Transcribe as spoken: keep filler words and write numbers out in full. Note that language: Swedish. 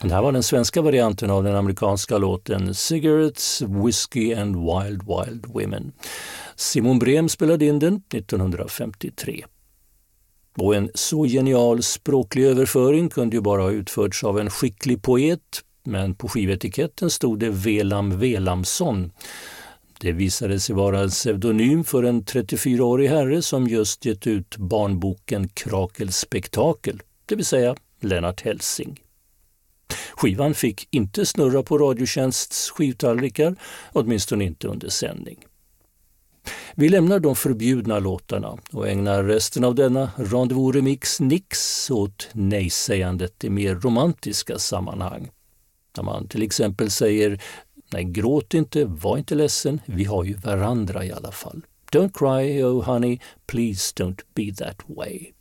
Det här var den svenska varianten av den amerikanska låten Cigarettes, Whiskey and Wild Wild Women. Simon Brem spelade in den nittonhundrafemtiotre. Och en så genial språklig överföring kunde ju bara ha utförts av en skicklig poet, men på skivetiketten stod det Velam Velamsson. Det visade sig vara en pseudonym för en trettiofyraårig herre som just gett ut barnboken Krakelspektakel, det vill säga Lennart Hellsing. Skivan fick inte snurra på Radiotjänsts skivtallrikar, åtminstone inte under sändning. Vi lämnar de förbjudna låtarna och ägnar resten av denna Rendezvous-remix Nix åt nej-sägandet i mer romantiska sammanhang. När man till exempel säger nej, gråt inte, var inte ledsen, vi har ju varandra i alla fall. Don't cry, oh honey, please don't be that way.